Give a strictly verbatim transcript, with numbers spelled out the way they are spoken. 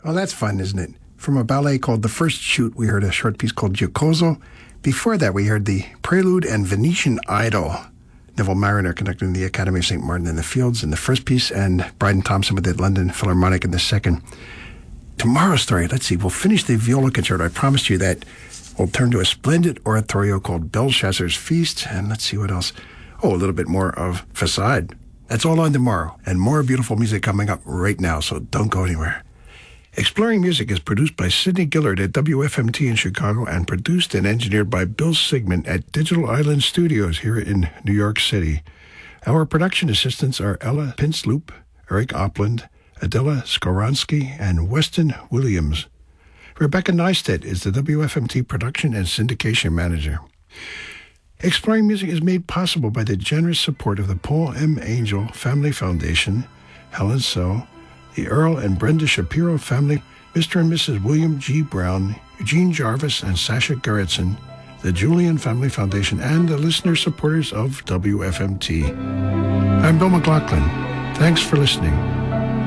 Oh, that's fun, isn't it? From a ballet called The First Shoot, we heard a short piece called Giocoso. Before that, we heard the Prelude and Venetian Idol. Neville Mariner conducting the Academy of Saint Martin in the Fields in the first piece, and Bryden Thompson with the London Philharmonic in the second. Tomorrow's story, let's see, we'll finish the viola concerto. I promised you that. We'll turn to a splendid oratorio called Belshazzar's Feast, and let's see what else. Oh, a little bit more of Facade. That's all on tomorrow, and more beautiful music coming up right now, so don't go anywhere. Exploring Music is produced by Sidney Gillard at W F M T in Chicago and produced and engineered by Bill Sigmund at Digital Island Studios here in New York City. Our production assistants are Ella Pinsloop, Eric Opland, Adela Skoronsky, and Weston Williams. Rebecca Neistat is the W F M T production and syndication manager. Exploring Music is made possible by the generous support of the Paul M. Angel Family Foundation, Helen So, the Earl and Brenda Shapiro family, Mister and Missus William G. Brown, Eugene Jarvis, and Sasha Gerritsen, the Julian Family Foundation, and the listener supporters of W F M T. I'm Bill McLaughlin. Thanks for listening.